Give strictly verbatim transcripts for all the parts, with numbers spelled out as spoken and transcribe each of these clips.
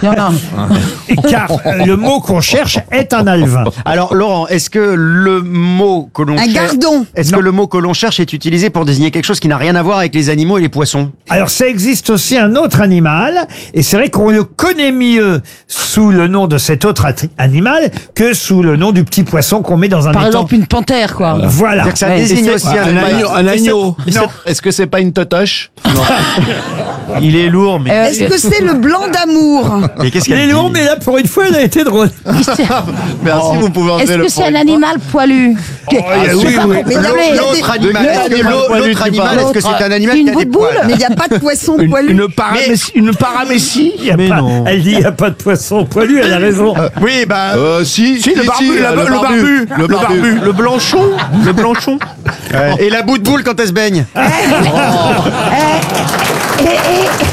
Non, non. Car euh, le mot qu'on cherche est un alevin. Alors Laurent, est-ce que le mot que l'on Un cherche, gardon. est-ce Non. que le mot que l'on cherche est utilisé pour désigner quelque chose qui n'a rien à voir avec les animaux et les poissons? Alors ça existe aussi un autre animal, et c'est vrai qu'on le connaît mieux sous le nom de cet autre ati- animal que sous le nom du petit poisson qu'on met dans un Par étang. exemple, une panthère, quoi. Voilà. C'est-à-dire que ça Ouais, désigne et aussi c'est- un Un animal. agneau, un agneau. Non. Est-ce que c'est pas une totoche? Il est lourd, mais. Euh, Est-ce que c'est le blanc d'amour? Et qu'est-ce Il qu'elle est dit long, mais là, pour une fois, elle a été drôle. Merci, vous pouvez enlever Est-ce le que c'est un point. animal poilu? oui, oui. Mais non, L'autre mais il y a l'autre des- animal, est-ce que le- l'autre le- l'autre animal, est-ce que c'est un animal Une qui a des boule-boule? poils? Mais il n'y a pas de poisson Une, poilu. une, paramécie, une paramécie. Il y a Mais pas- non. Elle dit il n'y a pas de poisson poilu, elle a raison. Oui, bah. Euh, si, si, le barbu, la- le barbu, le barbu. Le blanchon Le blanchon Et la bout de boule quand elle se baigne. Et, et,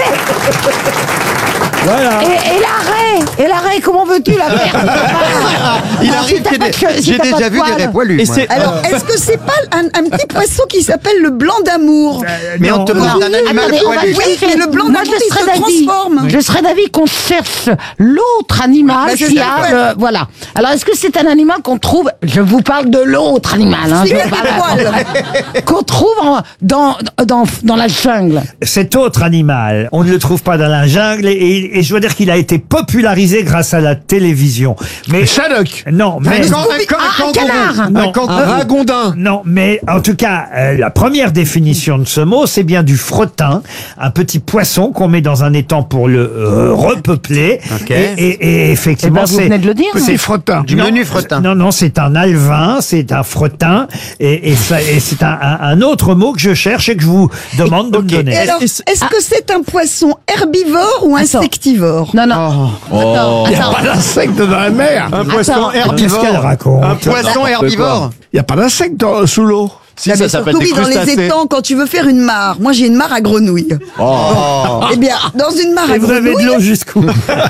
Voilà. et, et l'arrêt Et l'arrêt, comment veux-tu la faire? Il Ah, arrive si t'as qu'il y ait pas des- de che- si j'ai t'as pas déjà de vu des poils. raies poilus. Et moi. c'est. Alors, est-ce que c'est pas un, un petit poisson qui s'appelle le blanc d'amour? Mais on Non, te parle d'un animal Attendez, on va poilu. Oui, chercher. mais le blanc Moi, d'amour, je il serais se d'avis. transforme. Je serais d'avis qu'on cherche l'autre animal Bah, c'est qui ça, a ouais. le- voilà. Alors, est-ce que c'est un animal qu'on trouve? Je vous parle de l'autre animal, hein, C'est je qu'il y a parle- des poils. qu'on trouve en- dans, dans, dans la jungle. Cet autre animal, on ne le trouve pas dans la jungle, et, et je dois dire qu'il a été popularisé grâce à la télévision. Mais Shadok. non, mais Un can- un can- Ah, un un kangourou. canard. Non. Un kangourou. Un ragondin. non, mais en tout cas, euh, la première définition de ce mot, c'est bien du frottin, un petit poisson qu'on met dans un étang pour le euh, repeupler. Ok. Et, et- et Eh effectivement, ben, vous c'est venez de le dire. C'est frottin. Du Non, menu fretin. Non, non, c'est un alevin, c'est un frottin, et, et, ça- et c'est un, un- un autre mot que je cherche et que je vous demande de me ok. donner. Et alors, est-ce que c'est un poisson herbivore ou Attends. insectivore? Non, non. Attends, Il n'y a attends. pas d'insecte dans la mer. Un poisson Attends. Qu'est-ce herbivore. qu'elle raconte? Un poisson herbivore. Il n'y a pas d'insecte dans- sous l'eau. Si, Ah, mais surtout, oui, dans les étangs, quand tu veux faire une mare. Moi, j'ai une mare à grenouilles. Oh. Eh bien, dans une mare Et à vous avez de grenouilles, l'eau jusqu'où?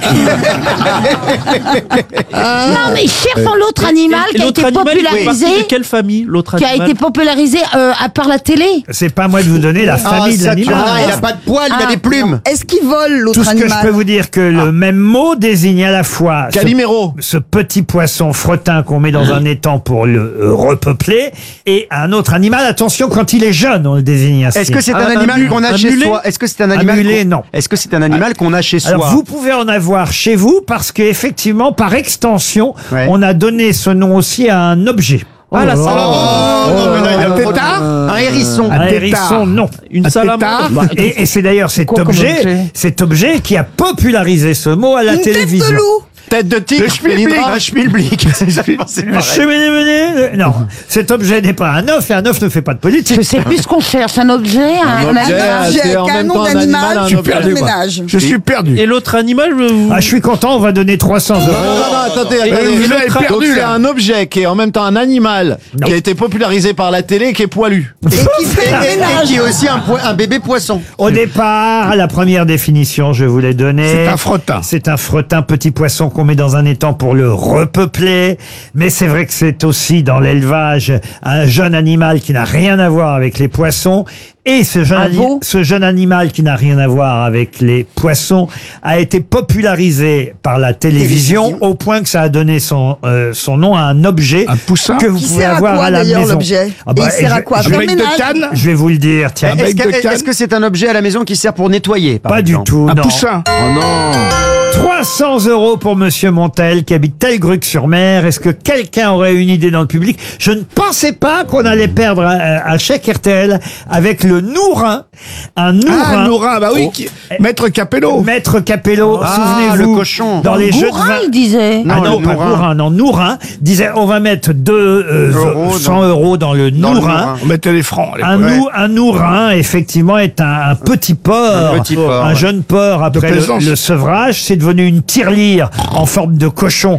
Non, mais cherchons l'autre animal Et qui a l'autre été animal, il fait popularisé, partie de quelle famille l'autre qui a animal été popularisé euh, à par la télé. C'est pas à moi de vous donner la Ah, famille de ça, tu l'animal. vois, il a pas de poils, il a Ah. des plumes. est-ce qu'il vole Tout l'autre ce que je animal? peux vous dire que le même mot désigne à la fois ce, Calimero. ce petit poisson frottin qu'on met dans un étang pour le euh, repeupler, et un autre animal. Attention, quand il est jeune, on le désigne ainsi. Est-ce que c'est Un- un un animal mul- qu'on a un chez mulet soi? Est-ce que c'est un Un animal mulet, qu'on- non. Est-ce que c'est un animal qu'on a chez soi? Alors vous pouvez en avoir chez vous parce qu'effectivement, par extension, Ouais. on a donné ce nom aussi à un objet. Ah, la Oh, salamandre. non, mais là, il y a Un trop de- tétard. Un hérisson. Un Un hérisson, tétard. non. Une Un salamandre. tétard. Et, et c'est d'ailleurs cet Quoi comme objet, objet cet objet qui a popularisé ce mot à la Une tête télévision. de loup? Tête de tigre. Le schmilblick. Un schmilblick. C'est Un pareil. cheminée, non, cet objet n'est pas un œuf et un œuf ne fait pas de politique. Je sais plus ce qu'on cherche, un objet, un, Un un objet. animal. J'ai c'est en qu'un même nom temps un d'animal, animal, un tu objet. perds le ménage. Je suis perdu. Et l'autre animal, je- Ah, je suis content, on va donner trois cents euros. Non, non, non, attendez, attendez. Et Vous l'autre- avez perdu, donc c'est là. un objet qui est en même temps un animal, Non. qui a été popularisé par la télé et qui est poilu. Et qui fait le Et, et ménage. qui est aussi un, poi- un bébé poisson. Au départ, la première définition, je vous l'ai donnée. C'est un frottin. C'est un frottin, petit poisson qu'on met dans un étang pour le repeupler. Mais c'est vrai que c'est aussi dans l'élevage un jeune animal qui n'a rien à voir avec les poissons. Et ce jeune, Un ani- veau. ce jeune animal qui n'a rien à voir avec les poissons a été popularisé par la télévision, Télévision. au point que ça a donné son, euh, son nom à un objet Un poussin. que vous Qui pouvez sert à avoir quoi, à la d'ailleurs, maison. l'objet Ah bah, Et il sert je- à quoi? je Faire vais- bec ménage? de canne. Je vais vous le dire, tiens. Est-ce bec de que canne. est-ce que c'est un objet à la maison qui sert pour nettoyer par Pas du exemple tout, Un non. poussin. Oh non. trois cents euros pour Monsieur Montel qui habite Telgruc-sur-Mer. Est-ce que quelqu'un aurait une idée dans le public? Je ne pensais pas qu'on allait perdre un, un chèque R T L avec le Nourin. Un Nourin. Ah, Noura, bah oui. qui- Maître Capello. Maître Capello, Ah, souvenez-vous. le cochon. Dans les jeux de Gourin, vin. il disait. Ah Non, non, le pas Nourin. Nourin, non, Nourin disait on va mettre deux, euh, Euros cent dans- euros dans le dans le Nourin. Nourin. On mettait les francs. à Un, l'époque. nou, un Nourin, effectivement, est un, un petit porc, Un petit porc, un ouais. jeune porc après le, plaisance. le sevrage. C'est devenu une tirelire en forme de cochon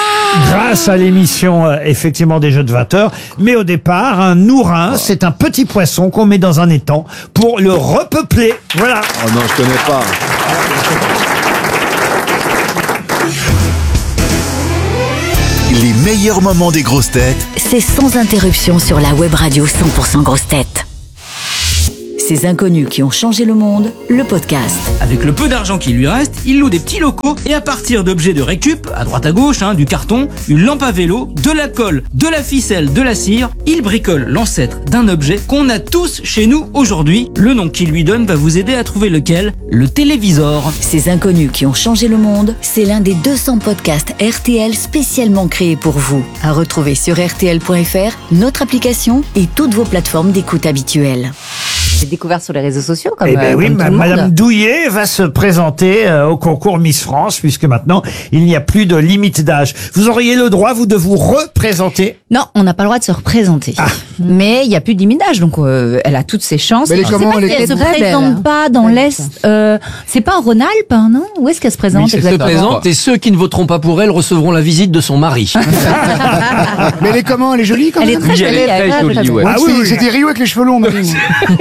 grâce à l'émission, euh, effectivement, des Jeux de vingt heures. Mais au départ, un Nourin, c'est un petit poisson qu'on met dans un étang pour le repeupler. Voilà. Oh non, je connais pas. Les meilleurs moments des grosses têtes C'est sans interruption sur la web radio cent pour cent grosses têtes. Ces inconnus qui ont changé le monde, le podcast. Avec le peu d'argent qui lui reste, il loue des petits locaux et à partir d'objets de récup, à droite à gauche, hein, du carton, une lampe à vélo, de la colle, de la ficelle, de la cire, il bricole l'ancêtre d'un objet qu'on a tous chez nous aujourd'hui. Le nom qu'il lui donne va vous aider à trouver lequel, le télévisor. Ces inconnus qui ont changé le monde, c'est l'un des deux cents podcasts R T L spécialement créés pour vous. À retrouver sur R T L point F R, notre application et toutes vos plateformes d'écoute habituelles. J'ai découvert sur les réseaux sociaux comme, Eh ben euh, oui, comme tout ma- le Madame monde. Douillet va se présenter euh, au concours Miss France, puisque maintenant, il n'y a plus de limite d'âge. Vous auriez le droit, vous, de vous représenter. Non, on n'a pas le droit de se représenter. Mais il n'y a plus de limite d'âge, donc euh, elle a toutes ses chances. Mais elle est Je sais comment, pas elle si est elle se très belle, présente hein. pas dans l'Est. Euh, c'est pas en Rhône-Alpes, hein, non? Où est-ce qu'elle se présente Elle se exactement? présente et ceux qui ne voteront pas pour elle recevront la visite de son mari. Mais elle est comment? Elle est jolie quand Elle est même très jolie. Elle est très elle est jolie, très ouais. Ouais, Ah oui, c'est- oui. c'est des Rio avec les cheveux longs, Marine.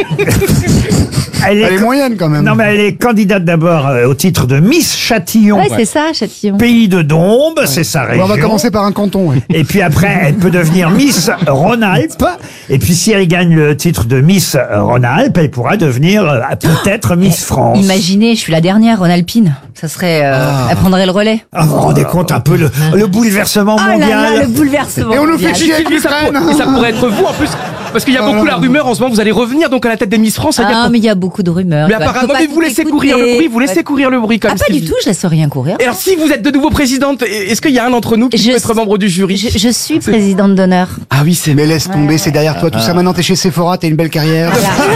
Elle Elle est co- moyenne quand même. Non, mais elle est candidate d'abord euh, au titre de Miss Châtillon. Ouais, c'est ça, Châtillon. Pays de Dombes, c'est sa Bon, région. on va commencer par un canton. Ouais. Et puis après, elle peut devenir Miss Rhône-Alpes. Et puis si elle gagne le titre de Miss Rhône-Alpes, elle pourra devenir euh, peut-être Miss France. Imaginez, je suis la dernière Rhône-Alpine. Ça serait, euh, elle prendrait le relais. Ah, vous vous rendez compte un peu le, le bouleversement Oh là mondial. là, le bouleversement. Et on nous mondial. fait chier avec Et ça, l'Ukraine. pour- et ça pourrait être vous en plus, parce qu'il y a beaucoup la rumeur en ce moment, vous allez revenir donc à la tête des Miss France. c'est-à-dire Ah, que- mais il y a beaucoup de rumeurs. mais Faut apparemment, pas mais vous tout laissez écouter. courir le bruit, vous laissez courir le bruit comme Ah, pas du tout, je laisse rien courir. Et alors, si vous êtes de nouveau présidente, est-ce qu'il y a un d'entre nous qui Je peut être membre du jury Je, je suis présidente d'honneur. Ah oui, c'est. Mais laisse tomber, c'est derrière toi tout ça. Maintenant, t'es chez Sephora, t'as une belle carrière.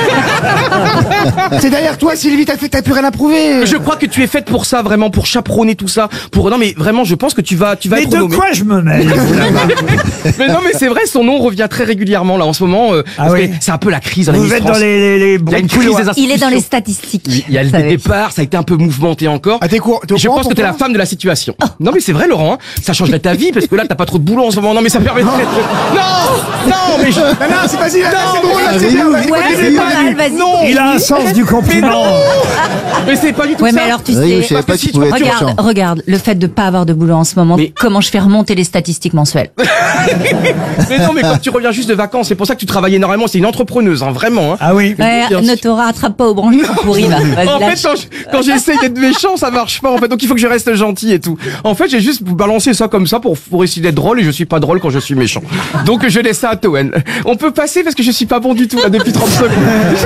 C'est derrière toi, Sylvie, t'as fait, t'as plus rien à prouver. Je crois que tu es faite pour ça, vraiment, pour chaperonner tout ça. Pour non, mais vraiment, je pense que tu vas, tu vas Mais être de nommée. quoi je me mêle vous, là-bas Mais non, mais c'est vrai, son nom revient très régulièrement là en ce moment. euh, Ah parce oui. que c'est un peu la crise dans les Vous Miss êtes France. dans les, les, les Il y a bruits une de crise couloir. des Il est dans les institutions. statistiques. Il y a le Vous savez. départ, ça a été un peu mouvementé encore. Ah, t'es cour- t'es au Je courant, pense que t'es la pourquoi femme de la situation. Non mais c'est vrai Laurent, hein, ça changerait ta vie parce que là t'as pas trop de boulot en ce moment. Non mais ça permet de... Non Non mais je... Ah non, c'est vas-y, là, Non, c'est drôle, là, mais- c'est bien. vas-y, Ouais, vas-y, c'est vas-y, pas vas-y. mal, vas-y. Non. Il a un sens du compliment. Mais c'est pas du tout Ouais, ça. mais alors tu Oui, je sais, savais pas parce que qu'il si pouvait tu- être regarde, méchant. regarde, le fait de pas avoir de boulot en ce moment, Mais- comment je fais remonter les statistiques mensuelles. Mais non mais quand tu reviens juste de vacances, c'est pour ça que tu travailles énormément, c'est une entrepreneuse, hein, vraiment. Hein. Ah oui. Ouais, bien ne sûr. te rattrape pas au branlu pourri, va. Vas-y, En lâche. fait, quand je- quand j'essaye d'être méchant, ça marche pas. En fait, donc il faut que je reste gentil et tout. En fait, j'ai juste balancé ça comme ça pour, pour essayer d'être drôle et je suis pas drôle quand je suis méchant. Donc je laisse ça à Toen. On peut passer parce que je suis pas bon du tout là depuis trente secondes.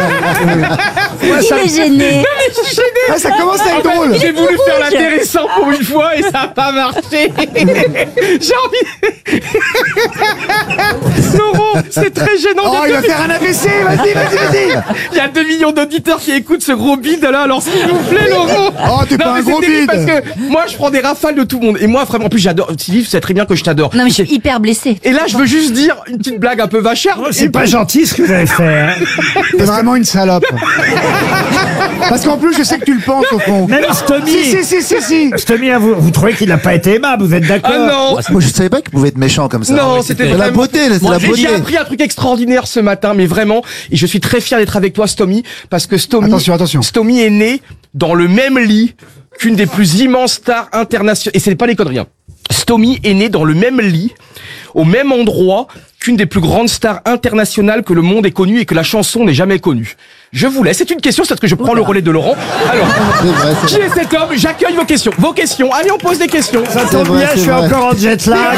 Il est gêné. Je suis gêné. Ah, ça commence à être En fait, drôle. J'ai voulu faire l'intéressant pour une fois et ça a pas marché. J'ai envie. Laurent, c'est très gênant. Oh, Il y il a va faire un A V C, vas-y, vas-y, vas-y. Il y a deux millions d'auditeurs qui écoutent ce gros bide là, alors s'il vous plaît, Laurent. Oh, t'es Non, pas mais un c'est gros terrible bide. parce que moi, je prends des rafales de tout le monde. Et moi, vraiment, en plus, j'adore. Sylvie, tu sais très bien que je t'adore. Non, mais je suis hyper blessée. Et là, je veux juste dire une petite blague un peu vacharde. Oh, Et c'est pas puis- gentil ce que vous avez fait. Hein. T'es vraiment une salope. Parce qu'en plus, je sais que tu le penses au fond. Même Stomy. Si, si, si, si, si. Stomy, hein, vous, vous trouvez qu'il n'a pas été aimable, vous êtes d'accord? Ah non. Moi, je savais pas qu'il pouvait être méchant comme ça. Non, c'était C'est la vraiment- beauté, c'est Moi, la j'ai- beauté. J'ai appris un truc extraordinaire ce matin, mais vraiment, et je suis très fier d'être avec toi, Stomy, parce que Stomy, Attention, attention. Stomy est né dans le même lit qu'une des plus immenses stars internationales. Et c'est pas les conneries. Hein. Stomy est né dans le même lit, au même endroit qu'une des plus grandes stars internationales que le monde ait connues et que la chanson n'ait jamais connue. Je vous laisse. C'est une question, c'est parce que je prends le relais de Laurent. Alors, C'est vrai, c'est qui est cet homme? J'accueille vos questions. Vos questions. Allez, on pose des questions. Ça C'est tombe vrai, bien, c'est je suis vrai. encore en jet lag.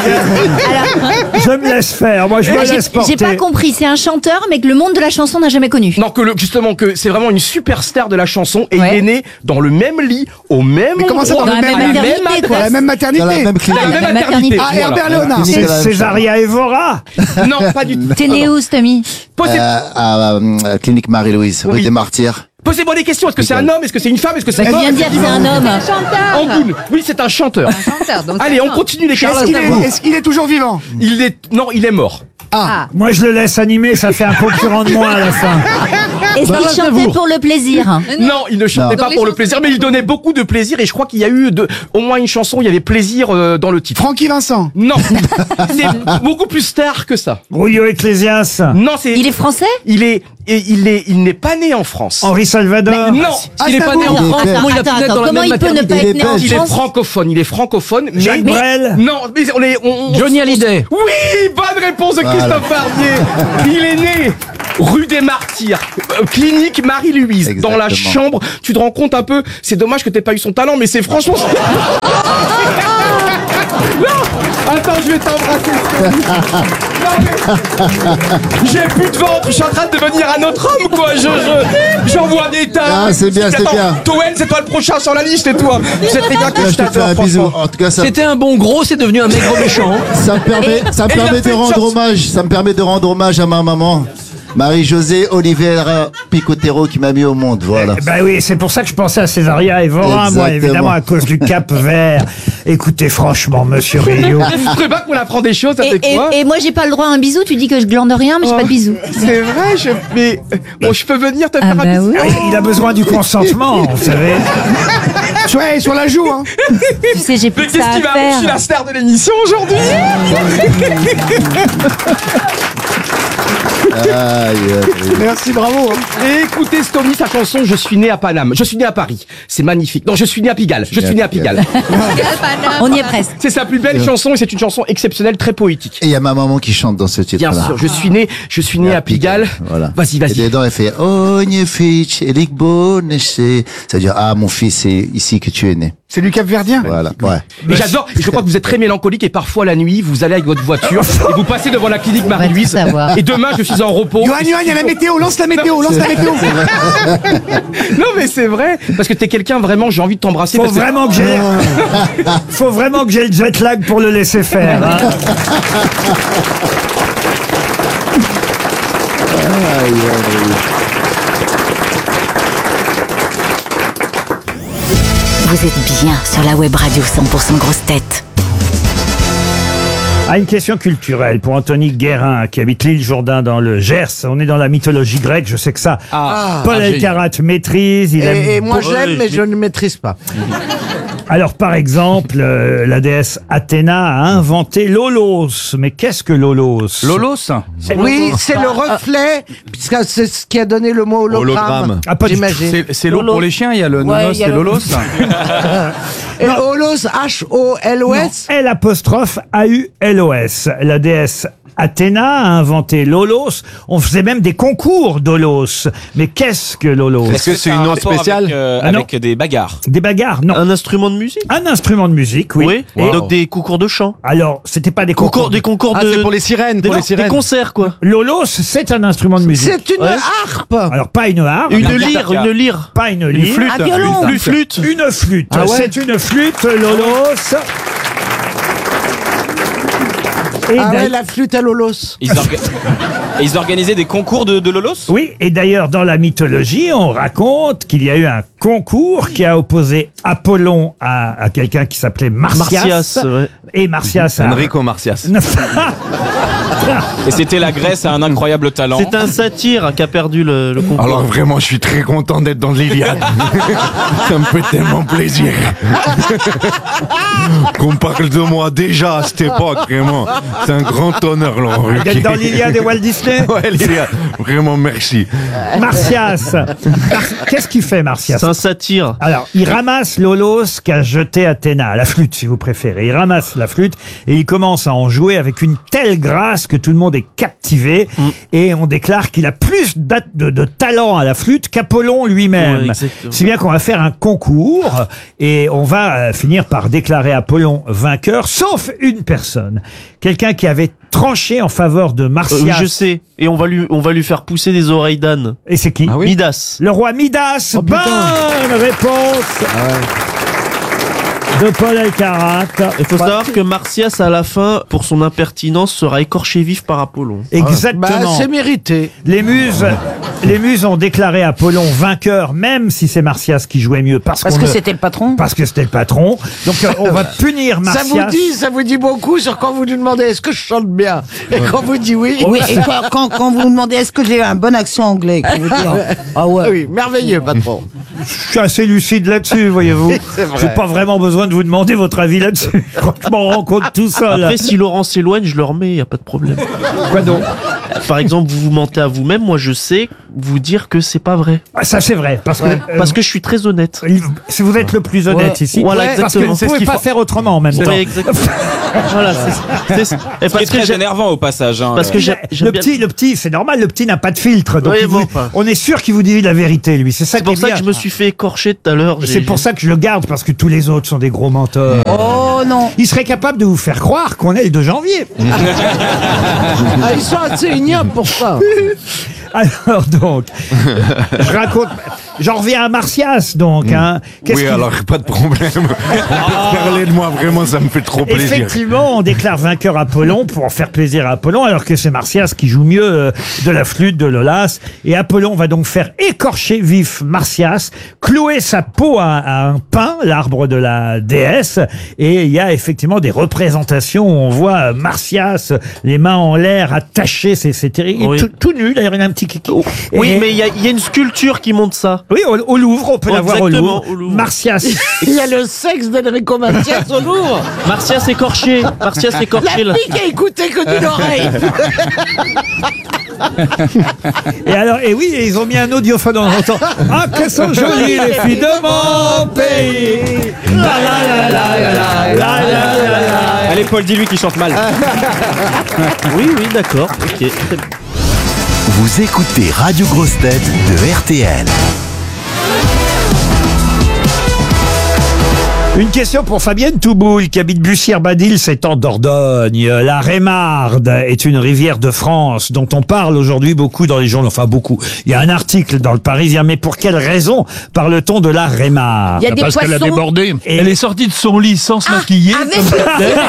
Je me laisse faire, moi je me J'ai laisse porter. j'ai pas compris, c'est un chanteur, mais que le monde de la chanson n'a jamais connu. Non, que le, justement, que c'est vraiment une superstar de la chanson et Ouais. il est né dans le même lit, au même Mais comment ça, endroit, dans le même à la maternité, même quoi. Dans la même maternité. Dans la même à clinique. la la même même maternité. Ah, Voilà. Herbert Léonard. Clinique C'est de la même Césaria Evora. Non, pas du tout. T'es né où, Stomy? Posez, Euh, à euh, Clinique Marie-Louise, rue Oui. des Martyrs. posez-moi des questions. Est-ce que c'est un homme? Est-ce que c'est une femme? Est-ce que c'est Bah, il vient de dire que c'est un homme. Angoun. Oui, c'est un chanteur. Allez, on continue les Est-ce questions. qu'il est, est-ce qu'il est toujours vivant? Il est, non, il est mort. Ah. Moi je le laisse animer, ça fait un concurrent de moi à la fin. Est-ce Bah, qu'il c'est chantait vous. pour le plaisir? Non, il ne chantait Non. pas pour le plaisir, mais il donnait beaucoup de plaisir et je crois qu'il y a eu de, au moins une chanson, il y avait plaisir euh, dans le titre. Francky Vincent. Non, c'est beaucoup plus star que ça. Julio Iglesias. Non, c'est. Il est français? Il est, et il est, il n'est pas né en France. Henri Salvador. Non, Ah, Il est c'est pas un né en bon. France, Attends, comment il a pu attends, naître dans la comment même il peut ne maternité pas Il être est né en belge. il est France? francophone, il est francophone, mais. Jacques Brel. Non, mais on est. On, on- Johnny Hallyday. Oui, bonne réponse de Christophe Barbier. Il est né rue des Martyrs, euh, clinique Marie-Louise, dans la Exactement. chambre. Tu te rends compte un peu, c'est dommage que t'aies pas eu son talent, mais c'est franchement... Non, attends, je vais t'embrasser. Non, mais... J'ai plus de ventre, je suis en train de devenir un autre homme, quoi. Je, je, j'en vois des tas. Ah, c'est bien, c'est Attends, bien. Toen, c'est toi le prochain sur la liste, et toi. Tu sais très bien que Là, je je te fais t'adore, un bisou. franchement. En tout cas, ça, C'était un bon gros, c'est devenu un maigre méchant. ça me permet, ça me et il a permet fait de une rendre chanson. hommage. Ça me permet de rendre hommage à ma maman, Marie-Josée Oliveira Picotero, qui m'a mis au monde. Voilà. Ben oui, c'est pour ça que je pensais à Césaria Evora, moi, Exactement. évidemment, à cause du Cap Vert. Écoutez, franchement, monsieur Rio. Vous trouvez pas qu'on apprend des choses Et, avec et- toi? et moi, j'ai pas le droit à un bisou. Tu dis que je glande rien, mais j'ai Oh, pas de bisou. C'est vrai, je... mais euh, bon, je peux venir te Ah faire bah un bisou. oui. Il a besoin du consentement, vous savez. Ouais, sur la joue, hein. Tu sais, j'ai plus Mais que ça qu'est-ce à qui va Je suis la faire. star de l'émission aujourd'hui. Aïe, aïe, aïe. Merci, bravo. hein. Et écoutez, Stomy, sa chanson Je suis né à Paname. Je suis né à Paris. C'est magnifique. Non, je suis né à Pigalle. Je suis né à Pigalle. On y est presque. C'est sa plus belle chanson et c'est une chanson exceptionnelle, très poétique. Et il y a ma maman qui chante dans ce titre-là. Bien sûr, je suis né, je suis né à Pigalle. Voilà. Vas-y, Et vas-y. dedans, elle fait Ogne fitch, elik bonese. C'est-à-dire, ah, mon fils, c'est ici que tu es né. C'est du Cap-Verdien. Voilà, ouais. Et j'adore, et je crois que vous êtes très mélancolique et parfois la nuit, vous allez avec votre voiture et vous passez devant la clinique Marie-Louise. tout savoir. Et demain, je suis en repos. Johan, Johan, il y a la météo. Lance la météo, lance la météo. Non, mais c'est vrai. Parce que t'es quelqu'un vraiment, j'ai envie de t'embrasser. Faut parce que- vraiment que j'ai, faut vraiment que j'ai le jet lag pour le laisser faire. hein. Aïe, aïe, aïe. Vous êtes bien sur la web radio cent pour cent grosse tête. Ah, une question culturelle pour Anthony Guérin qui habite l'île Jourdain dans le Gers. On est dans la mythologie grecque, je sais que ça. Ah, Paul ah, j'ai- Elkarat maîtrise. Il aime Et, et moi beaucoup- je l'aime, mais je ne maîtrise pas. Alors par exemple, euh, la déesse Athéna a inventé l'holos. Mais qu'est-ce que l'holos Lolos. Oui, c'est le reflet, puisque c'est ce qui a donné le mot hologramme. Hologramme. Ah, pas du j'imagine. C'est c'est l'eau pour les chiens, il y a le Ouais, nonos il y a et le- Lolos. Et holos, H O L O S. L apostrophe A U L O S. La déesse Athéna a inventé l'holos. On faisait même des concours d'holos. Mais qu'est-ce que l'holos Est-ce que c'est une note spéciale Ah non. Avec des bagarres. Des bagarres, non. Un instrument de musique. Un instrument de musique, oui. Oui. Et- Donc des concours de chant. alors, c'était pas des concours. Concours, des concours Ah, de. c'est pour les sirènes, des, pour les des sirènes. concerts quoi. L'holos, c'est un instrument de musique. C'est une Ouais. harpe. Alors, pas une harpe. Une Un lyre, guitare. une lyre. Pas une lyre. flûte. Un violon. Une flûte. Une flûte. Ah ouais C'est une flûte, l'holos. Et Ah d'ailleurs- ouais, la flûte à l'holos. Ils, orga- Et ils organisaient des concours de, de Lolos. Oui, et d'ailleurs, dans la mythologie, on raconte qu'il y a eu un concours qui a opposé Apollon à, à quelqu'un qui s'appelait Martias. Martias, ouais. Et Martias a... Enrico Martias. Et c'était la Grèce à un incroyable talent. C'est un satyre qui a perdu le, le concours. Alors vraiment, je suis très content d'être dans l'Iliade. Ça me fait tellement plaisir. Qu'on parle de moi déjà à cette époque, vraiment. C'est un grand honneur, Laurent Ruquier. D'être dans l'Iliade et Walt Disney. Ouais, l'Iliade. Vraiment, merci. Martias. Mar- Qu'est-ce qu'il fait, Martias? C'est un satyre. Alors, il ramasse l'holos qu'a jeté Athéna, la flûte si vous préférez. Il ramasse la flûte et il commence à en jouer avec une telle grâce que tout le monde est captivé. Et on déclare qu'il a plus d'a- de, de talent à la flûte qu'Apollon Ouais, lui-même. exactement. Si bien qu'on va faire un concours et on va euh, finir par déclarer Apollon vainqueur, sauf une personne. Quelqu'un qui avait tranché en faveur de Euh, Martias. oui, je sais. Et on va lui, on va lui faire pousser des oreilles d'âne. Et c'est qui? Midas. Le roi Midas. Bonne réponse de Paul Elkarat. Il faut savoir que Martias, à la fin, pour son impertinence, sera écorché vif par Apollon. Exactement. Bah, c'est mérité. Les muses, les muses ont déclaré Apollon vainqueur, même si c'est Martias qui jouait mieux, parce, Parce qu'on que ne- c'était le patron. parce que c'était le patron. Donc euh, on va punir Ça Martias. vous dit, ça vous dit beaucoup sur quand vous lui demandez est-ce que je chante bien. Et quand vous dites oui. Oui, et quand, quand, quand vous me demandez est-ce que j'ai un bon accent anglais, que vous dites, ah ouais. Oui, merveilleux, patron. Je suis assez lucide là-dessus, voyez-vous. C'est vrai. J'ai pas vraiment besoin de vous demander votre avis là-dessus. Je crois que je m'en rends compte tout seul. Après, si Laurent s'éloigne, je le remets, y a pas de problème. Quoi donc? Par exemple, vous vous mentez à vous-même. Moi, je sais, vous dire que c'est pas vrai. Ah, ça c'est vrai, parce Ouais. que euh, Parce que je suis très honnête. si vous êtes le plus honnête Ouais. ici, Voilà, parce que exactement. vous C'est ne ce pouvez qu'il pas faut- faire autrement en même C'est temps. exactement. Voilà, c'est, c'est, c'est- et C'est parce que très j'ai- énervant au passage. Hein. Parce que j'ai- j'aime Le bien- petit, le petit, c'est normal, le petit n'a pas de filtre, donc Oui, il bon, vous- pas. on est sûr qu'il vous dit la vérité, lui. C'est ça C'est qui est pour ça bien. que je me suis fait écorcher tout à l'heure. C'est pour ça que je le garde, parce que tous les autres sont des gros menteurs. Oh non. Il serait capable de vous faire croire qu'on est le deux janvier. Ah, ils sont assez ignobles pour ça. Alors donc, je raconte, j'en reviens à Martias donc. Hein. Qu'est-ce Oui, qu'il- alors pas de problème. Parlez de moi, vraiment, ça me fait trop plaisir. Effectivement, on déclare vainqueur Apollon pour faire plaisir à Apollon, alors que c'est Martias qui joue mieux euh, de la flûte de Lolas. Et Apollon va donc faire écorcher vif Martias, clouer sa peau à, à un pin, l'arbre de la déesse. Et il y a effectivement des représentations où on voit euh, Martias, les mains en l'air, attaché, c'est c'est terrible. Oui. Tout, tout nu, d'ailleurs, il a un petit kiki. Oui, Et- mais il y, a- il y a une sculpture qui montre ça. Oui, au, au Louvre, on peut la voir au Exactement, Louvre. au Louvre. Martias. Il y a le sexe d'Enrico Macias au Louvre. Martias écorché. Martias écorché, là. La fille qui a écouté que d'une oreille. Et alors, et oui, ils ont mis un audiophone en entend. Ah, qu'elles sont jolies les filles de mon pays. La la la la la la la la la. Allez, Paul, dis-lui qu'il chante mal. Oui, oui, d'accord. Ok. Très bien. Vous écoutez Radio Grosse Tête de R T L. Une question pour Fabienne Touboul, qui habite Bussière-Badil, c'est en Dordogne. La Rémarde est une rivière de France dont on parle aujourd'hui beaucoup dans les journaux. Enfin, beaucoup. Il y a un article dans le Parisien, mais pour quelle raison parle-t-on de la Rémarde? Il y a des Parce qu'elle a poissons. débordé. Et- Elle est sortie de son lit sans se maquiller. avec comme le- d'habitude.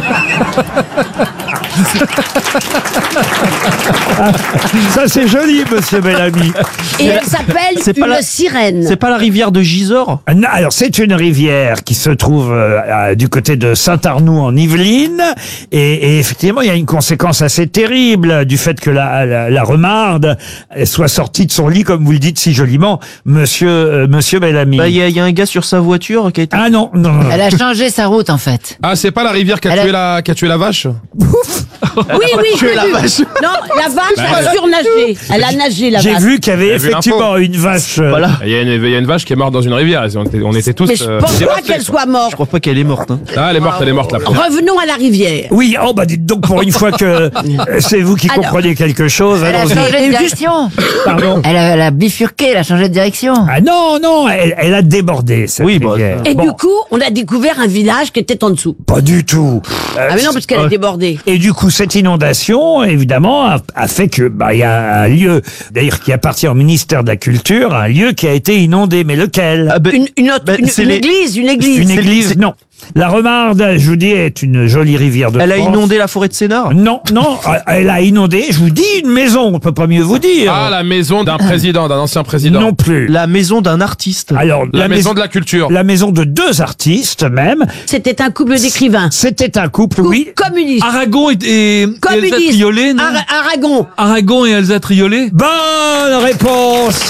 Ça, c'est joli, monsieur Bellamy. Et elle s'appelle C'est pas une la- sirène. C'est pas la rivière de Gisors? Non, alors, c'est une rivière qui se trouve euh, à- du côté de Saint-Arnoux en Yvelines. Et, et effectivement, il y a une conséquence assez terrible du fait que la, la, la Remarde soit sortie de son lit, comme vous le dites si joliment, monsieur, euh, monsieur Bellamy. Bah, il y, a- il y a un gars sur sa voiture qui a été. Ah non, non, non. Elle a changé sa route en fait. Ah, c'est pas la rivière qui a, Elle a- tué, la, qui a tué la vache? Oui, oui, tuer j'ai la vu. vache. Non, la vache Bah, a surnagé. Elle a nagé, la J'ai vache. vu qu'il y avait J'ai vu effectivement une vache. euh, Voilà. Il y, a une, il y a une vache qui est morte dans une rivière. On était, on était tous. Mais je euh, pense pas dévastés, qu'elle quoi. soit morte. Je crois pas qu'elle est morte. Hein. Ah, elle est morte, elle est morte là. Revenons à la rivière. Oui, oh bah dites donc pour une fois que euh, c'est vous qui Alors. comprenez quelque chose. Elle a allons-y. changé de Et direction. Pardon. Elle a, elle a bifurqué, elle a changé de direction. Ah non, non, elle, elle a débordé cette Oui, bah, rivière. Et Bon, du coup, on a découvert un village qui était en dessous. pas du tout. Euh, Ah mais non, parce qu'elle a euh, débordé. Et du coup, cette inondation, évidemment, a, a fait que bah il y a un lieu, d'ailleurs qui appartient au ministère de la Culture, un lieu qui a été inondé. Mais lequel? Ah, ben, Une, une autre, ben, une, c'est une les- église, une église. Une c'est- église? c'est- Non. La Remarde, je vous dis, est une jolie rivière de Elle a France. inondé la forêt de Sénart? Non, non, elle a inondé, je vous dis, une maison, on peut pas mieux vous dire. Ah, la maison d'un président, d'un ancien président. Non plus. La maison d'un artiste. Alors, La, maison de la culture. La maison de deux artistes même. C'était un couple d'écrivains. C'était un couple, oui. Communiste. Ah, Aragon et, et, et Elsa Communiste. Triolet, non Ara- Aragon. Aragon et Elsa Triolet. Bonne réponse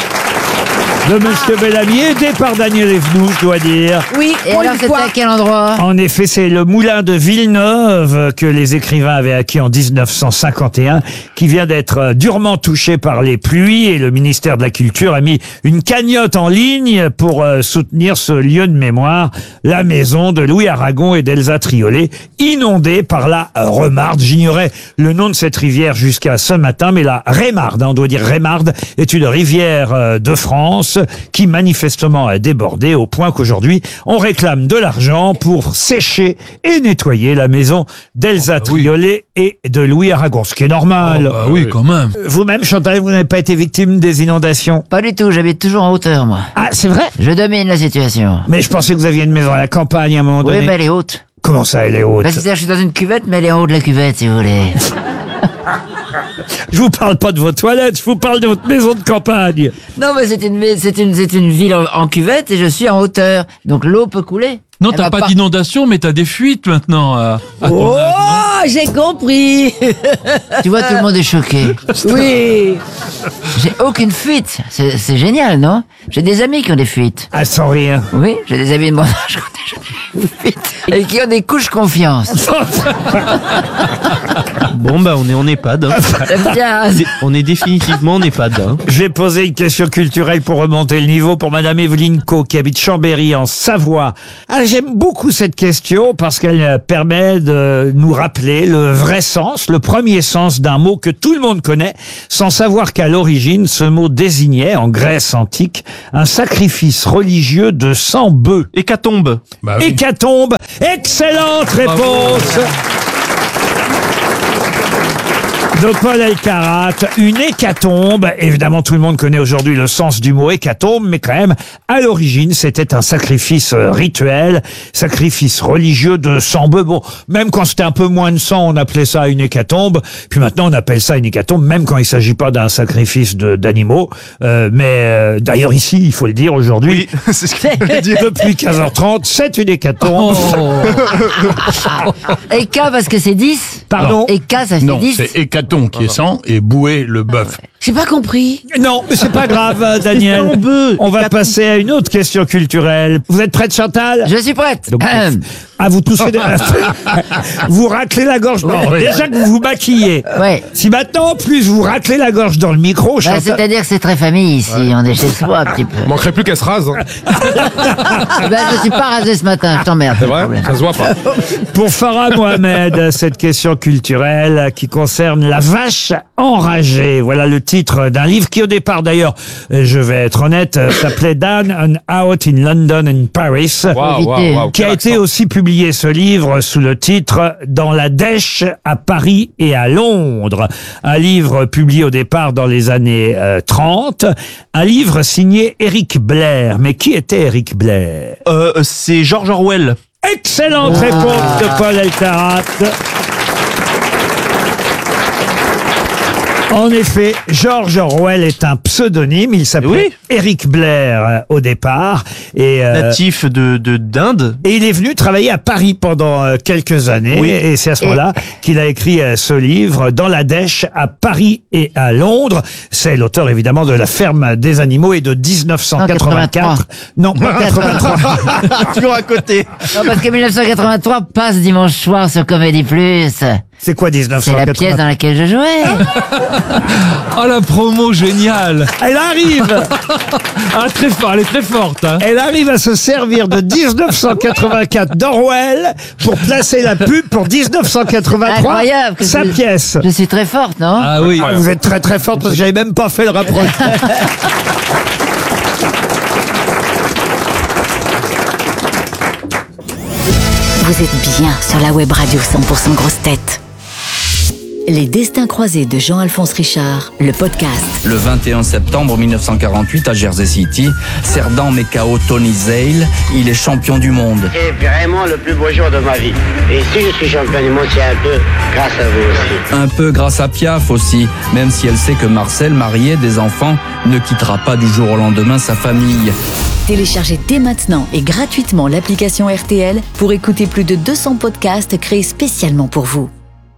de Monsieur Bellamy, aidé par Daniel Evenou, je dois dire. Oui, Et pour alors une c'était fois. à quel endroit? En effet, c'est le moulin de Villeneuve que les écrivains avaient acquis en dix-neuf cent cinquante et un, qui vient d'être durement touché par les pluies, et le ministère de la Culture a mis une cagnotte en ligne pour euh, soutenir ce lieu de mémoire, la maison de Louis Aragon et d'Elsa Triolet, inondée par la Remarde. J'ignorais le nom de cette rivière jusqu'à ce matin, mais la Rémarde, hein, on doit dire Rémarde, est une rivière euh, de France qui manifestement a débordé au point qu'aujourd'hui on réclame de l'argent pour sécher et nettoyer la maison d'Elsa Triolet et de Louis Aragon, ce qui est normal. Ah oui, quand même. Vous-même, Chantal, vous n'avez pas été victime des inondations? Pas du tout, j'habite toujours en hauteur moi. Ah, c'est vrai? Je domine la situation. Mais je pensais que vous aviez une maison à la campagne à un moment Oui, donné. mais elle est haute. Comment ça, elle est haute? Bah, c'est-à-dire, je suis dans une cuvette, mais elle est en haut de la cuvette, si vous voulez. Je vous parle pas de vos toilettes, je vous parle de votre maison de campagne. Non, mais c'est une, c'est une, c'est une ville en, en cuvette et je suis en hauteur. Donc l'eau peut couler. Non, Elle t'as va pas d'inondation, mais t'as des fuites maintenant. à- à ton Oh, âge, non j'ai compris. Tu vois, tout le monde est choqué. Oui. J'ai aucune fuite. C'est c'est génial, non? J'ai des amis qui ont des fuites. Ah, sans rien. Oui, j'ai des amis de mon âge qui ont des fuites. Et qui ont des couches confiance. Bon, bah, on est en EHPAD. Hein. Bien. Dé- On est définitivement en EHPAD. Hein. Je vais poser une question culturelle pour remonter le niveau pour Madame Evelyne Co, qui habite Chambéry, en Savoie. Ah, j'aime beaucoup cette question parce qu'elle euh, permet de nous rappeler le vrai sens, le premier sens d'un mot que tout le monde connaît, sans savoir qu'à l'origine, ce mot désignait, en Grèce antique, un sacrifice religieux de cent bœufs. Hécatombe. Bah oui. Hécatombe. Excellente réponse de Paul Elkarat. Une hécatombe. Évidemment, tout le monde connaît aujourd'hui le sens du mot hécatombe, mais quand même, à l'origine, c'était un sacrifice euh, rituel, sacrifice religieux de cent bœufs. Bon, même quand c'était un peu moins de cent, on appelait ça une hécatombe. Puis maintenant, on appelle ça une hécatombe, même quand il s'agit pas d'un sacrifice de- d'animaux. Euh, mais euh, d'ailleurs, ici, il faut le dire aujourd'hui, Oui, c'est ce que je voulais dire. depuis quinze heures trente, c'est une hécatombe. Et K parce que c'est dix. Pardon. Et K, ça fait Non, dix. c'est hécaton qui est cent et boué le bœuf. J'ai pas compris. Non, mais c'est pas grave, euh, Daniel. cent bœufs. On va passer à une autre question culturelle. Vous êtes prête, Chantal? Je suis prête. Donc, Ahem. ah, vous toussez des... vous raclez la gorge. Oh, oui. Déjà que vous vous maquillez. Ouais. Si maintenant, en plus, vous raclez la gorge dans le micro, Bah, Chantal... c'est-à-dire que c'est très famille ici, on est chez soi un petit peu. Manquerait plus qu'elle se rase. Hein. Bah, je suis pas rasé ce matin, je t'emmerde. C'est vrai, ça se voit pas. Pour Farah Mohamed, cette question culturelle qui concerne la vache enragée. Voilà le titre d'un livre qui, au départ, d'ailleurs, je vais être honnête, s'appelait Down and Out in London and Paris. Waouh, waouh, waouh. Qui a été aussi publié, ce livre, sous le titre Dans la dèche à Paris et à Londres. Un livre publié au départ dans les années euh, trente. Un livre signé Eric Blair. Mais qui était Eric Blair? Euh, c'est George Orwell. Excellente réponse de Paul Elkarat. En effet, George Orwell est un pseudonyme. Il s'appelait Oui. Eric Blair euh, au départ. Et, euh, Natif de de- d'Inde. et il est venu travailler à Paris pendant euh, quelques années. Oui. Et c'est à ce moment-là qu'il a écrit euh, ce livre, Dans la dèche à Paris et à Londres. C'est l'auteur évidemment de La ferme des animaux et de dix-neuf cent quatre-vingt-quatre. Non, pas quatre-vingt-trois. Toujours à côté. Non, parce que mille neuf cent quatre-vingt-trois passe dimanche soir sur Comédie Plus. C'est quoi dix-neuf cent C'est quatre-vingt-trois? la pièce dans laquelle je jouais. Oh, la promo géniale. Elle arrive Ah, très fort, elle est très forte. Hein. Elle arrive à se servir de dix-neuf cent quatre-vingt-quatre d'Orwell pour placer la pub pour dix-neuf cent quatre-vingt-trois, Incroyable. que sa je- pièce. Je suis très forte, non? Ah oui. Ah, vous êtes très très forte parce que j'avais même pas fait le rapprochement. Vous êtes bien sur la web radio cent pour cent grosse tête. Les destins croisés de Jean-Alphonse Richard, le podcast. Le vingt et un septembre mille neuf cent quarante-huit à Jersey City, Cerdan met K O Tony Zale, il est champion du monde. C'est vraiment le plus beau jour de ma vie. Et si je suis champion du monde, c'est un peu grâce à vous aussi. Un peu grâce à Piaf aussi, même si elle sait que Marcel, marié, des enfants, ne quittera pas du jour au lendemain sa famille. Téléchargez dès maintenant et gratuitement l'application R T L pour écouter plus de deux cents podcasts créés spécialement pour vous.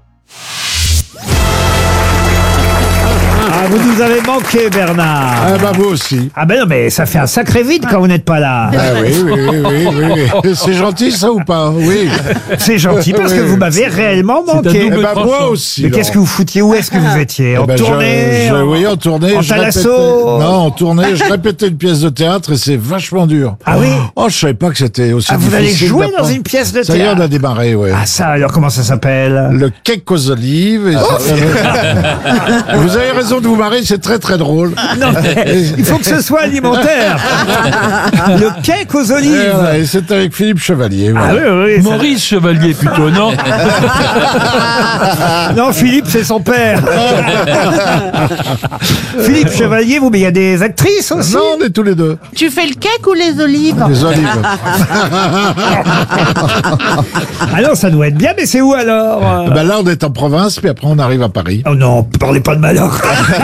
Ah, vous nous avez manqué, Bernard. Ah bah vous aussi. Ah ben non, mais ça fait un sacré vide quand vous n'êtes pas là. Ah oui, oui, oui, oui, oui. C'est gentil ça ou pas? Oui. C'est gentil parce que vous m'avez réellement manqué. Eh ben moi aussi. Mais qu'est-ce que vous foutiez? Où est-ce que vous étiez? En Eh ben, je- tournée? je- en- Oui, en tournée. En je thalasso? répétais- Non, en tournée. Je répétais une pièce de théâtre et c'est vachement dur. Ah oui? Oh, je savais pas que c'était aussi Ah, vous allez difficile jouer dans d'apprendre. une pièce de Ça y est, théâtre? on a démarré, ouais. Ah ça, alors comment ça s'appelle? Le cake aux olives. et ça- Vous avez raison de vous marrer, c'est très très drôle. Non, mais il faut que ce soit alimentaire. Le cake aux Et olives. voilà, et c'est avec Philippe Chevalier. Ah voilà. oui, oui, ça- Maurice Chevalier plutôt, non? Non, Philippe, c'est son père. Philippe Chevalier, vous, mais il y a des actrices aussi. Non, on est tous les deux. Tu fais le cake ou les olives? Les olives. Ah non, ça doit être bien, mais c'est où alors? Eh ben là, on est en province, puis après, on arrive à Paris. Oh non, parlez pas de malheur.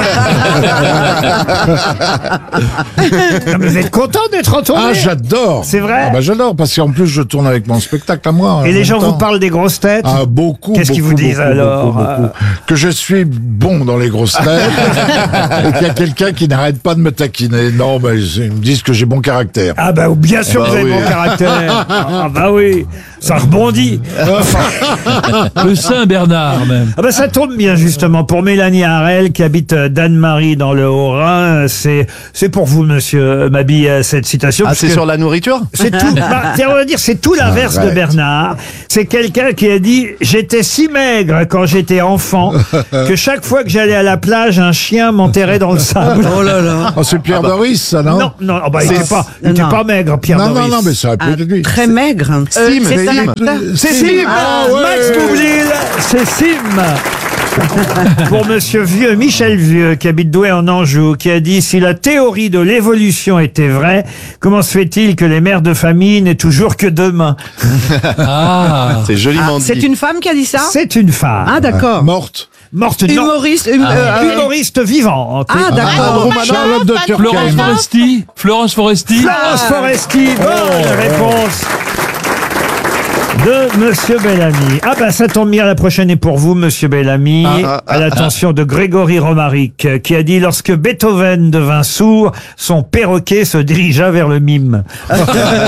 Non, mais vous êtes content d'être en tournée? Ah, j'adore. C'est vrai? Ah bah j'adore, parce qu'en plus, je tourne avec mon spectacle à moi. Et en les même gens temps. vous parlent des grosses têtes? Ah, beaucoup. Qu'est-ce qu'ils beaucoup, vous disent beaucoup, alors? beaucoup, beaucoup. Que je suis bon dans les grosses têtes et qu'il y a quelqu'un qui n'arrête pas de me taquiner. Non, mais ils me disent que j'ai bon caractère. Ah bah bien sûr Ah que bah vous avez oui. bon caractère. Ah bah oui. Ça rebondit. Le Saint-Bernard, même. Ah bah ça tombe bien justement pour Mélanie Harel qui habite euh, Danemarie dans le Haut-Rhin. C'est c'est pour vous, monsieur Mabille, euh, cette citation. Ah, parce c'est que sur la nourriture? C'est tout. Bah, tiens, on va dire c'est tout l'inverse de Arrête. Bernard. C'est quelqu'un qui a dit j'étais si maigre quand j'étais enfant que chaque fois que j'allais à la plage, un chien m'enterrait dans le sable. Oh là là. Oh, c'est Pierre Doris, ça, non? Non, non, oh bah, il C'est- était pas, il était non. pas maigre, Pierre Non, Doris. non, non, mais ça aurait pu être lui. Très maigre. Euh, Sim, c'est un Sim. acteur. C'est Sim. Sim. Ah, ouais. Max Boublil, c'est Sim. Pour monsieur Vieux, Michel Vieux, qui habite Douai en Anjou, qui a dit si la théorie de l'évolution était vraie, comment se fait-il que les mères de famille n'aient toujours que deux mains? Ah. C'est joliment Ah, c'est dit. une femme qui a dit ça? C'est une femme. Ah, d'accord. Morte. Morte, non. Humoriste. hum- Ah. euh, Humoriste vivante. Ah, d'accord. Charlotte de Florence Turckheim. Foresti. Florence Foresti. Florence Foresti, bonne réponse de Monsieur Bellamy. Ah bah ça tombe bien, la prochaine est pour vous, Monsieur Bellamy. Ah, ah, ah, à l'attention de Grégory Romaric, euh, qui a dit lorsque Beethoven devint sourd, son perroquet se dirigea vers le mime. Ah,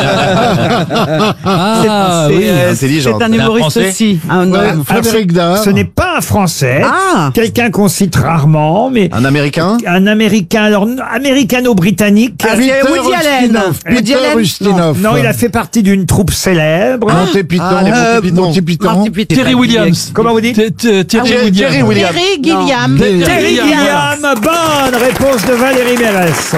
C'est- oui. euh, intelligent. C'est un humoriste Français. aussi. Un Ouais, homme. Frédéric Dard. Ce n'est pas un Français, Ah. quelqu'un qu'on cite rarement, mais Un Américain? un Américain, alors américano-britannique. Ah, c'est Peter Woody Allen. Ustinov. Woody Peter Allen. Ustinov. Non, il a fait partie d'une troupe célèbre. Monty Python. Ah, les Monty Python. Monty Python. Monty Python. Terry Williams. Comment vous dites? T- t- Thierry Jerry- Williams. Jerry Williams. Terry Gilliam. Terry Terry Gilliam. Gilliam, bonne réponse de Valérie Mérès.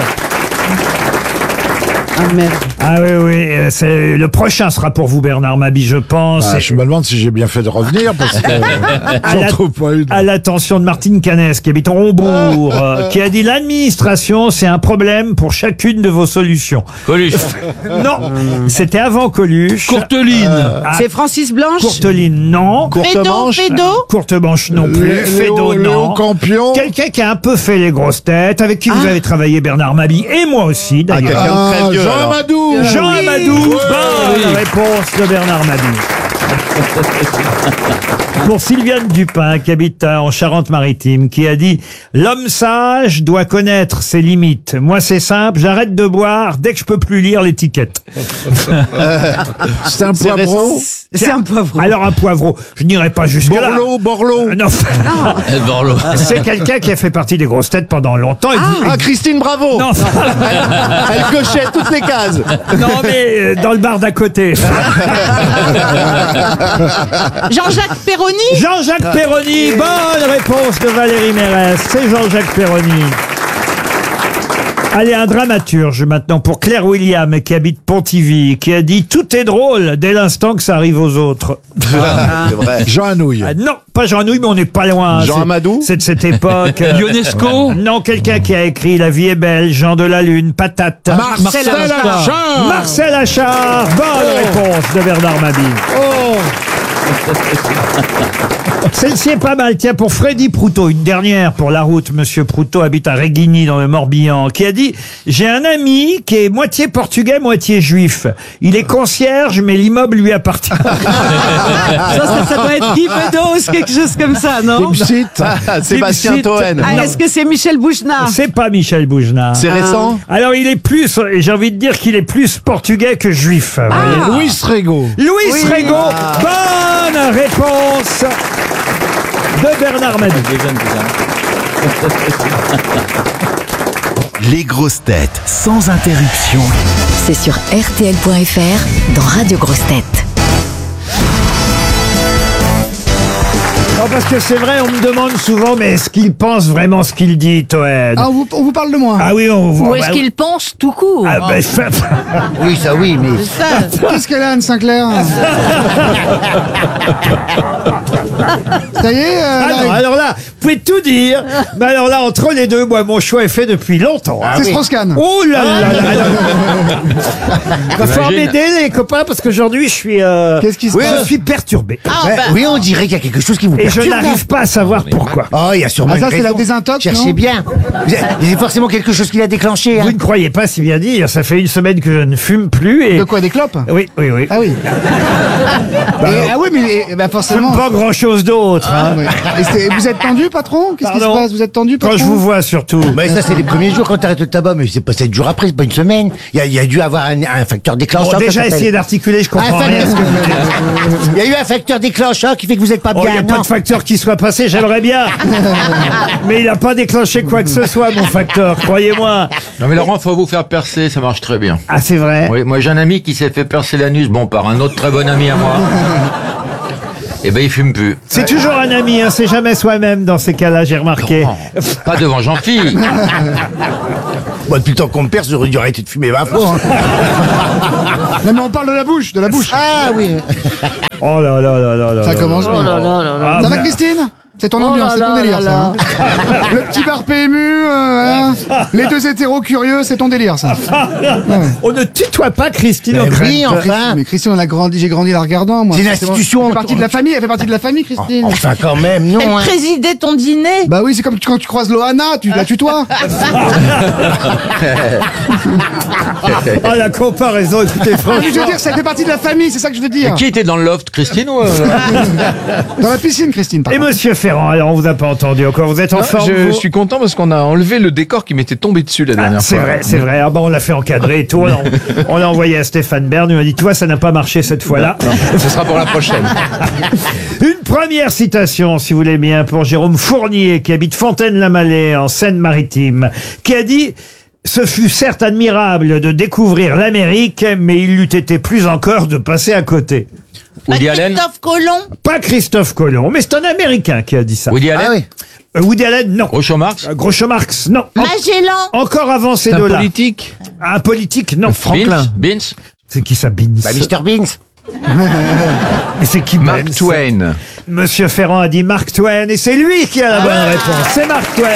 Ah, merde. Ah oui, oui, euh, c'est le prochain sera pour vous, Bernard Mabille, je pense. Ah, je me demande si j'ai bien fait de revenir parce que À j'en la- trouve pas une. À l'attention de Martine Canès, qui habite en Hombourg, euh, qui a dit l'administration, c'est un problème pour chacune de vos solutions. Coluche. Non, c'était avant Coluche. Courteline. Ah, C'est Francis Blanche. Courteline, non. Courte manche? Courte manche non plus. Lé- Fédo, Léo- Léo non. Campion. Quelqu'un qui a un peu fait les grosses têtes, avec qui vous avez travaillé, Bernard Mabille, et moi aussi, Ah, d'ailleurs. quelqu'un de très vieux, Jean alors. Amadou. Jean Oui. Amadou, bonne Oui. réponse de Bernard Mabille. Pour Sylviane Dupin, qui habite euh, en Charente-Maritime, qui a dit « L'homme sage doit connaître ses limites. Moi, c'est simple, j'arrête de boire dès que je peux plus lire l'étiquette. C'est un C'est poivron. récent. C'est un pauvre. » Alors, un poivreau, je n'irai pas jusque-là. Borloo, Borloo. Euh, Non, Borloo. c'est quelqu'un qui a fait partie des grosses têtes pendant longtemps. et vous- Ah, Christine Bravo! Non, Elle cochait toutes les cases. non, mais euh, dans le bar d'à côté. Jean-Jacques Perroni. Jean-Jacques Perroni, bonne réponse de Valérie Mérès. C'est Jean-Jacques Perroni. Allez, un dramaturge maintenant pour Claire William qui habite Pontivy, qui a dit « Tout est drôle dès l'instant que ça arrive aux autres C'est vrai. Jean Anouilh. Ah, non, pas Jean Anouilh, mais on n'est pas loin. Jean C'est- Amadou? C'est de cette époque. Ionesco. Non, quelqu'un qui a écrit La vie est belle, Jean de la Lune, Patate. Marcel Achard. Marcel Achard, bonne réponse de Bernard Mabille. Celle-ci est pas mal. Tiens, pour Freddy Proutot, une dernière pour la route. Monsieur Proutot habite à Réguigny dans le Morbihan, qui a dit « J'ai un ami qui est moitié portugais, moitié juif. Il est concierge, mais l'immeuble lui appartient. Ça, ça, ça doit être Guy Bedos, quelque chose comme ça, non? Ah, Sébastien Dixit. Toen. Ah, est-ce que c'est Michel Bougenat? C'est pas Michel Bougenat. C'est récent? Alors, il est plus, j'ai envie de dire qu'il est plus portugais que juif. voyez. Louis Rego. Louis Oui. Rego, bonne réponse de Bernard Mabille. Les grosses têtes sans interruption. C'est sur R T L point F R dans Radio Grosses Têtes. Non, parce que c'est vrai, on me demande souvent, mais est-ce qu'il pense vraiment ce qu'il dit, Toen? Ah, on vous, on vous parle de moi. Ah oui, on voit. Ou est-ce qu'il pense tout court? Ah ben, ça- Oui, ça oui, mais... C'est ça. Qu'est-ce qu'elle a, Anne Sinclair? Ça y est, euh, Ah là, non, alors là, vous pouvez tout dire, mais alors là, entre les deux, moi, mon choix est fait depuis longtemps. hein. c'est Strauss-Kahn. Oh là là là là. Va falloir m'aider, les copains, parce qu'aujourd'hui, je suis... euh, Qu'est-ce qui se oui, passe? je suis perturbé. Ah, Ouais, bah, oui, on dirait qu'il y a quelque chose qui vous Et je perturbe. n'arrive pas à savoir pourquoi. Oh, il y a sûrement Ah, ça, une c'est la raison. désintox, Cherchez non bien. Vous avez- Il y a forcément quelque chose qui l'a déclenché. Hein. Vous ne croyez pas si bien dire, ça fait une semaine que je ne fume plus et... De quoi, des clopes? Oui, oui, oui. Ah oui. Et- ah oui, mais et- bah forcément. Pas grand-chose d'autre. hein. Ouais. Et c'est- vous êtes tendu, patron? Qu'est-ce qui se Pardon passe? Vous êtes tendu, patron? Quand je vous vois, surtout. Mais ça, c'est les premiers jours quand t'arrêtes le tabac, mais c'est pas sept jours après, c'est pas une semaine. Il y a, il y a dû avoir un, un facteur déclencheur. Bon, ça déjà, s'appelle. essayez d'articuler, je comprends Un rien à ce que vous facteur- dites. Il y a eu un facteur déclencheur qui fait que vous n'êtes pas Oh, il bien. n'y a pas non. de facteur qui soit passé, j'aimerais bien. Mais il n'a pas déclenché quoi que ce soit, mon facteur, croyez-moi. Non mais Laurent, faut vous faire percer, ça marche très bien. Ah, c'est vrai? Oui, moi j'ai un ami qui s'est fait percer l'anus, bon, par un autre très bon ami à moi. Eh ben, il fume plus. C'est toujours un ami, hein, c'est jamais soi-même dans ces cas-là, j'ai remarqué. Non, pas devant Jean-Philippe. Bon, depuis le temps qu'on me perce, j'aurais dû arrêter de fumer vingt fois. Non, mais on parle de la bouche, de la bouche. Ah oui. Oh là là là là là. Ça là commence là bien. là là là là. Ça va, Ah, Christine? C'est ton Oh ambiance, là c'est ton là délire, là ça. là. hein. Le petit bar P M U, euh, hein. Les deux hétéros curieux, c'est ton délire, ça. On ne tutoie pas Christine Mais O'Krent. oui, enfin. Mais Christine, on a grandi, j'ai grandi la regardant, moi. C'est une Forcément. institution. Elle fait partie de la famille, elle fait partie de la famille, Christine. Enfin, quand même, non. Elle hein. présidait ton dîner. Bah oui, c'est comme quand tu croises Loana, tu la tutoies. Ah, la comparaison, écoutez, Je veux franchement. dire, ça fait partie de la famille, c'est ça que je veux dire. Et qui était dans le loft, Christine ou... euh, Dans la piscine, Christine. par Et contre. monsieur Ferrand, alors on vous a pas entendu encore, vous êtes en Non, forme je vous suis content parce qu'on a enlevé le décor qui m'était tombé dessus la Ah, dernière c'est fois. vrai, c'est vrai. Ah bon, on l'a fait encadrer et tout. On l'a- on l'a envoyé à Stéphane Bern. Il m'a dit, tu vois, ça n'a pas marché cette fois-là. Ce sera pour la prochaine. Une première citation, si vous voulez bien, pour Jérôme Fournier, qui habite Fontaine-la-Mallet, en Seine-Maritime, qui a dit « Ce fut certes admirable de découvrir l'Amérique, mais il eût été plus encore de passer à côté. » Woody Allen. Christophe Colomb. Pas Christophe Colomb, mais c'est un Américain qui a dit ça. Woody Allen. Ah oui. Euh, Woody Allen, non. Groucho Marx. Euh, Groucho Marx, non. En- Magellan. encore avant ces C'est un deux-là. politique. Un politique, non. Franklin. Beans. C'est qui ça, Beans? Bah, mister Beans. Mais c'est qui Mark Beans Twain. Monsieur Ferrand a dit Mark Twain et c'est lui qui a la bonne réponse. C'est Mark Twain.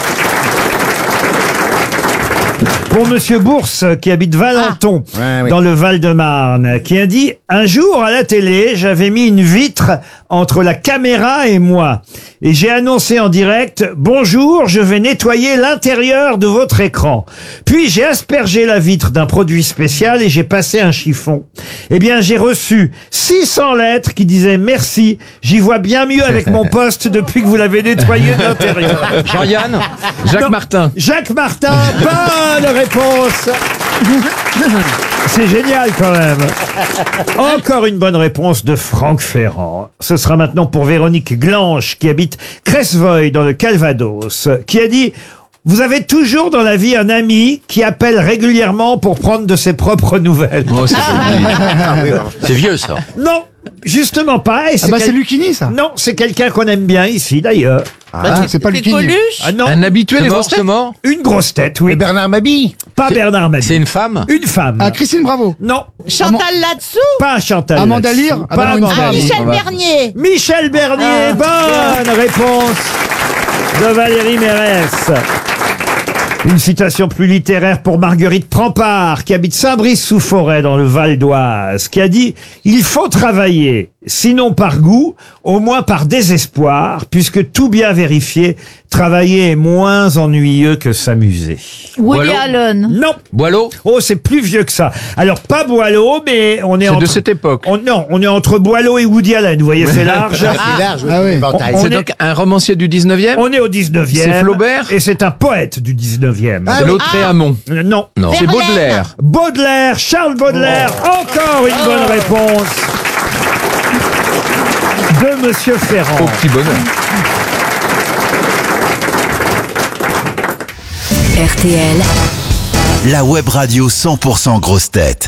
Pour Monsieur Bourse, qui habite Valenton, Ah. Ouais, ouais. dans le Val-de-Marne, qui a dit « Un jour, à la télé, j'avais mis une vitre entre la caméra et moi. Et j'ai annoncé en direct « Bonjour, je vais nettoyer l'intérieur de votre écran. » Puis j'ai aspergé la vitre d'un produit spécial et j'ai passé un chiffon. Eh bien, j'ai reçu six cents lettres qui disaient « Merci, j'y vois bien mieux avec mon poste depuis que vous l'avez nettoyé de l'intérieur. » Jean-Yann. Jacques Non. Martin. Jacques Martin, bonne réponse. C'est génial quand même. Encore une bonne réponse de Franck Ferrand. Ce sera maintenant pour Véronique Glanche qui habite Cresvoy dans le Calvados, qui a dit « Vous avez toujours dans la vie un ami qui appelle régulièrement pour prendre de ses propres nouvelles. Oh, c'est C'est vieux, ça. Non, justement pas. Et Ah bah quel- c'est Lucchini, ça. Non, c'est quelqu'un qu'on aime bien ici d'ailleurs. Ah, c'est pas Lucchini. Coluche. Ah non, Un habitué C'est des mort, grosses c'est têtes. mort. une grosse tête, oui. Bernard Mabille. Pas Bernard Mabille. C'est une femme. Une femme. Ah, Christine Bravo. Non, Chantal là-dessous. pas Chantal. Amanda là-dessus. Lear. Ah Pas bah non, une Amanda femme. Ah, Lear. Michel Bernier. Michel Bernier, bonne réponse de Valérie Mérès. Une citation plus littéraire pour Marguerite Prampart, qui habite Saint-Brice-sous-Forêt dans le Val d'Oise, qui a dit « Il faut travailler, sinon par goût, au moins par désespoir, puisque tout bien vérifié, travailler est moins ennuyeux que s'amuser. » Woody Boileau. Allen. Non. Boileau. Oh, c'est plus vieux que ça. Alors, pas Boileau, mais on est, C'est entre... de cette époque. on- non, on est entre Boileau et Woody Allen, vous voyez, c'est large. Ah, c'est large. Ah oui. Bon, t'as On C'est est- donc un romancier du dix-neuvième. On est au dix-neuvième. C'est Flaubert. Et c'est un poète du dix-neuvième. Ah C'est oui. Lautréamont. Euh, Non. Non. C'est Verlaine. Baudelaire. Baudelaire, Charles Baudelaire, encore une bonne réponse de Monsieur Ferrand. Au petit bonheur. R T L, La web radio cent pour cent grosse tête.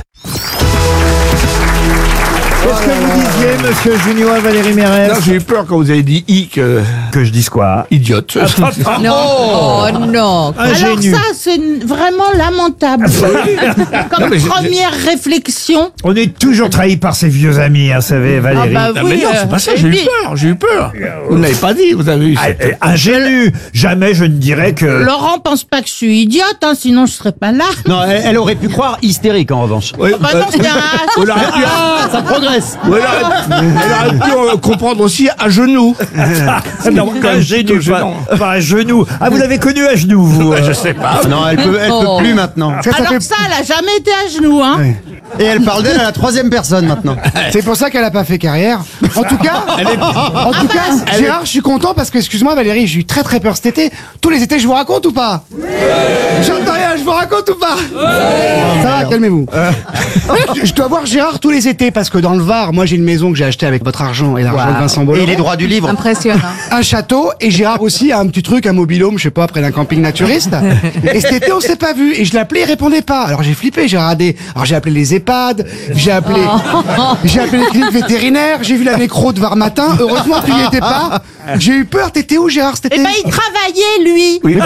Qu'est-ce que vous disiez, Monsieur Junio, à Valérie Mérès? Non, j'ai eu peur quand vous avez dit i que. Que je dise quoi? Idiote. Non. Oh non. Alors Ingénu. ça, c'est vraiment lamentable. Comme Non, mais je- première réflexion. On est toujours trahi par ses vieux amis, hein, vous savez, Valérie. Ah bah Ah, mais non, c'est pas ça, j'ai eu peur, j'ai eu peur. Vous n'avez pas dit, vous avez eu. Ah, euh, ingénu. Jamais je ne dirais que... Laurent pense pas que je suis idiote, hein, sinon je serais pas là. Non, elle, elle aurait pu croire hystérique en revanche. Oui, Ah bah non, c'est un on aurait pu, Ah, ça progresse. ou elle aurait, elle aurait pu euh, comprendre aussi à genoux. non, un genou, pas, pas un genou. Ah, vous l'avez connu à genoux, vous euh. Je sais pas. Non, elle peut, elle Oh. peut plus maintenant. Ça, ça Alors fait- que ça, elle a jamais été à genoux, hein. Et elle parle d'elle à la troisième personne maintenant. C'est pour ça qu'elle a pas fait carrière. En tout cas, en tout cas, Gérard, je suis content parce que, excuse-moi Valérie, j'ai eu très très peur cet été. Tous les étés, je vous raconte ou pas? J'entends rien, je vous raconte ou pas? Ça va, calmez-vous. Je, je dois voir Gérard tous les étés parce que dans le Var, moi j'ai une maison que j'ai achetée avec votre argent et l'argent de Vincent Bolloré. Et les droits du livre. Impressionnant. Un château, et Gérard aussi a un petit truc, un mobilhome, je sais pas, près d'un camping naturiste. Et cet été, on s'est pas vu. Et je l'appelais, il répondait pas. Alors j'ai flippé, j'ai regardé. Alors j'ai appelé les EHPAD, j'ai appelé, j'ai appelé les cliniques vétérinaires, j'ai vu la nécro de Var matin. Heureusement qu'il n'y était pas. J'ai eu peur. T'étais où, Gérard, cet été? Eh ben, il travaillait, lui. Oui.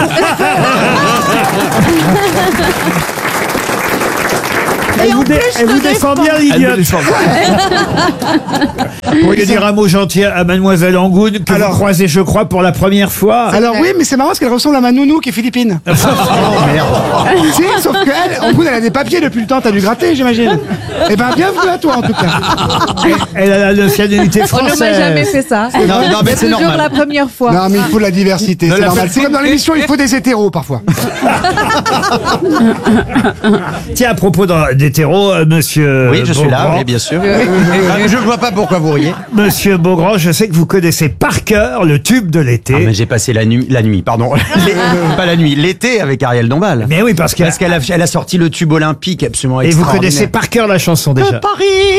Et Elle en vous, dé- plus, elle je vous te défend bien, Elle me l'idiote. défend. Vous pourriez dire un mot gentil à Mademoiselle Angoune, que Alors- vous croisez, je crois, pour la première fois. Alors oui, mais c'est marrant parce qu'elle ressemble à ma nounou qui est philippine. Oh merde. Si, sauf qu'elle, en gros, elle a des papiers depuis le temps, t'as dû gratter, j'imagine. Eh ben, bienvenue à toi, en tout cas. Elle a la nationalité On française. n'aurait jamais fait ça. Non, non, mais c'est toujours normal. la première fois. Non, mais il faut de la diversité, Ne c'est la normal. faites- C'est comme dans l'émission, il faut des hétéros, parfois. Tiens, à propos d'un- d'hétéro, euh, monsieur. Oui, je suis là, Beaugrand. oui, bien sûr. Ah, je ne vois pas pourquoi vous riez. Monsieur Beaugrand, je sais que vous connaissez par cœur le tube de l'été. Ah, mais j'ai passé la nuit, la nuit, pardon. Les- pas la nuit, l'été avec Ariel Dombal. Mais oui, parce que. Parce qu'elle a, elle a sorti le tube olympique absolument Et vous extraordinaire. connaissez par cœur la chanson déjà. Paris